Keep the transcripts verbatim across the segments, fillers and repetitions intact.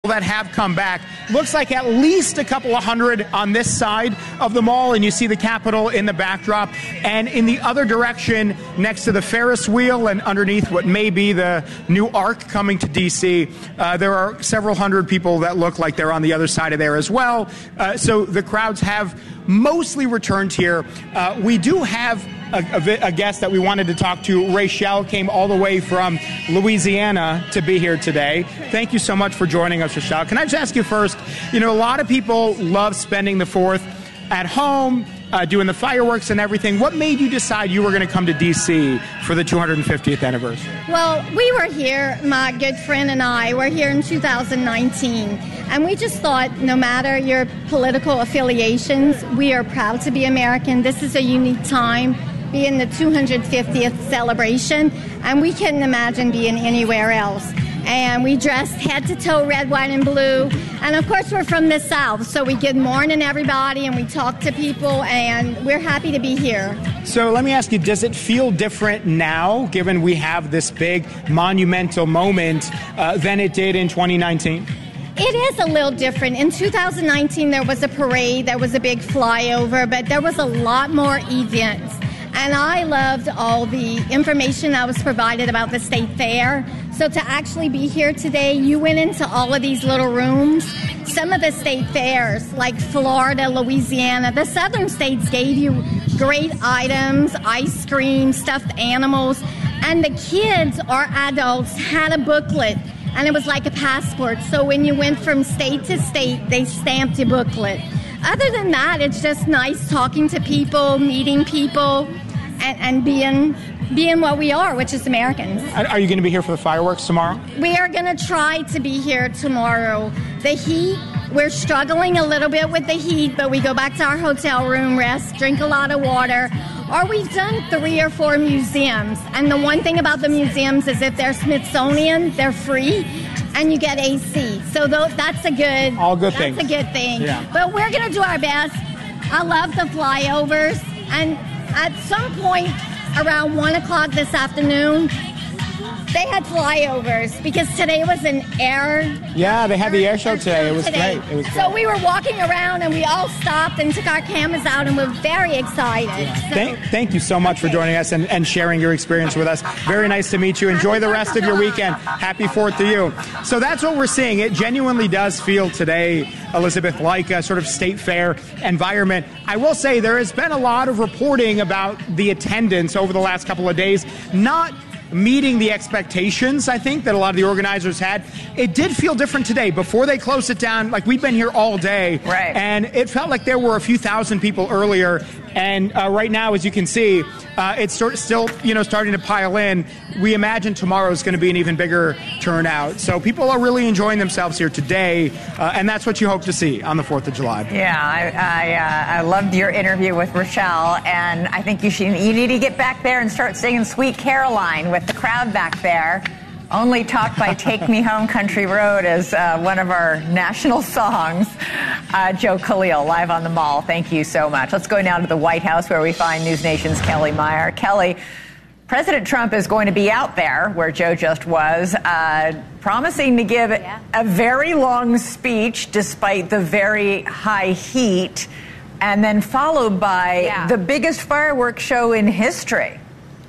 that have come back. Looks like at least a couple of hundred on this side of the mall, and you see the Capitol in the backdrop. And in the other direction, next to the Ferris wheel and underneath what may be the new Arc coming to D C, uh, there are several hundred people that look like they're on the other side of there as well. Uh, so the crowds have mostly returned here. Uh, we do have a, a, a guest that we wanted to talk to. Rachel came all the way from Louisiana to be here today. Thank you so much for joining us, Rachel. Can I just ask you first, you know, a lot of people love spending the fourth at home, uh, doing the fireworks and everything. What made you decide you were going to come to D C for the two hundred fiftieth anniversary? Well, we were here, my good friend and I were here in two thousand nineteen, and we just thought no matter your political affiliations, we are proud to be American. This is a unique time, being the two hundred fiftieth celebration, and we couldn't imagine being anywhere else. And we dressed head to toe red, white, and blue. And of course, we're from the South, so we good morning everybody, and we talk to people, and we're happy to be here. So let me ask you, does it feel different now, given we have this big monumental moment, uh, than it did in twenty nineteen? It is a little different. In two thousand nineteen, there was a parade, there was a big flyover, but there was a lot more events. And I loved all the information that was provided about the state fair. So to actually be here today, you went into all of these little rooms. Some of the state fairs, like Florida, Louisiana, the southern states gave you great items, ice cream, stuffed animals. And the kids or adults had a booklet, and it was like a passport. So when you went from state to state, they stamped your booklet. Other than that, it's just nice talking to people, meeting people, and, and being being what we are, which is Americans. Are you going to be here for the fireworks tomorrow? We are going to try to be here tomorrow. The heat, we're struggling a little bit with the heat, but we go back to our hotel room, rest, drink a lot of water. Or we've done three or four museums. And the one thing about the museums is if they're Smithsonian, they're free. And you get A C. So th- that's a good All good that's things. a good thing. Yeah. But we're going to do our best. I love the flyovers. And at some point around one o'clock this afternoon, they had flyovers because today was an air. Yeah, they had the air show today. It was today. great. It was so great. we were walking around and we all stopped and took our cameras out and we're very excited. So, Thank, thank you so much for joining us and, and sharing your experience with us. Very nice to meet you. Enjoy the rest of your weekend. Happy Fourth to you. So that's what we're seeing. It genuinely does feel today, Elizabeth, like a sort of state fair environment. I will say there has been a lot of reporting about the attendance over the last couple of days, not meeting the expectations, I think, that a lot of the organizers had. It did feel different today. Before they closed it down, like we've been here all day, right. And it felt like there were a few thousand people earlier. And uh, right now, as you can see, uh, it's sort of still, you know, starting to pile in. We imagine tomorrow is going to be an even bigger turnout. So people are really enjoying themselves here today, uh, and that's what you hope to see on the fourth of July. Yeah, I I, uh, I loved your interview with Rachel, and I think you should you need to get back there and start singing Sweet Caroline with the crowd back there. Only Talk by Take Me Home Country Road is uh, one of our national songs. Uh, Joe Khalil, live on the Mall. Thank you so much. Let's go now to the White House where we find News Nation's Kelly Meyer. Kelly, President Trump is going to be out there where Joe just was, uh, promising to give yeah. a very long speech despite the very high heat, and then followed by yeah. the biggest fireworks show in history.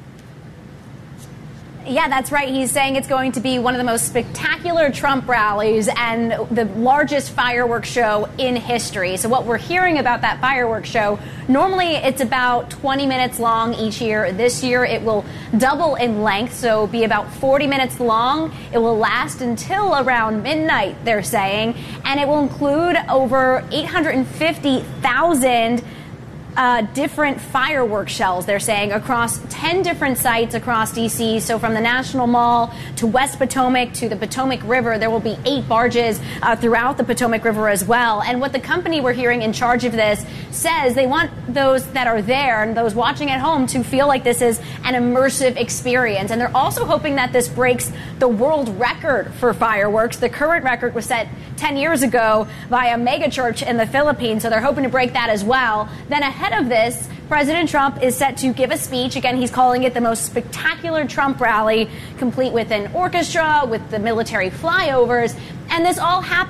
Yeah, that's right. He's saying it's going to be one of the most spectacular Trump rallies and the largest fireworks show in history. So what we're hearing about that fireworks show, normally it's about twenty minutes long each year. This year it will double in length, so be about forty minutes long. It will last until around midnight, they're saying, and it will include over eight hundred fifty thousand Uh, different fireworks shells, they're saying, across ten different sites across D C. So from the National Mall to West Potomac to the Potomac River, there will be eight barges uh, throughout the Potomac River as well. And what the company we're hearing in charge of this says, they want those that are there and those watching at home to feel like this is an immersive experience. And they're also hoping that this breaks the world record for fireworks. The current record was set ten years ago by a megachurch in the Philippines, so they're hoping to break that as well. Then ahead of this, President Trump is set to give a speech. Again, he's calling it the most spectacular Trump rally, complete with an orchestra, with the military flyovers. And this all happens